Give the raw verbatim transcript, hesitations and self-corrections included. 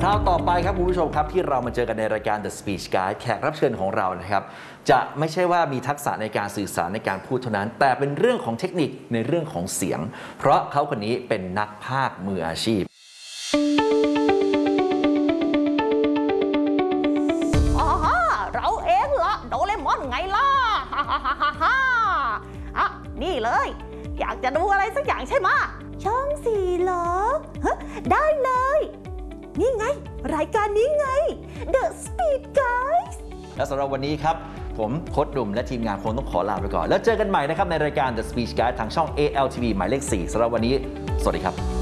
คราวต่อไปครับคุณผู้ชมครับที่เรามาเจอกันในรายการ The Speech Guide แขกรับเชิญของเรานะครับจะไม่ใช่ว่ามีทักษะในการสื่อสารในการพูดเท่านั้นแต่เป็นเรื่องของเทคนิคในเรื่องของเสียงเพราะเขาคนนี้เป็นนักพากย์มืออาชีพอ๋อเราเองละโดเรมอนไงล่ะฮ่าฮ่าฮ่าฮ่าฮ่าอ่ะนี่เลยอยากจะดูอะไรสักอย่างใช่ไหมช่องสี่เหรอฮะได้เลยนี่ไงรายการนี้ไง The Speed Guys และสำหรับวันนี้ครับผมโค้ชหนุ่มและทีมงานคงต้องขอลาไปก่อนแล้วเจอกันใหม่นะครับในรายการ The Speech Guide ทางช่อง เอ แอล ที วี หมายเลขสี่สำหรับวันนี้สวัสดีครับ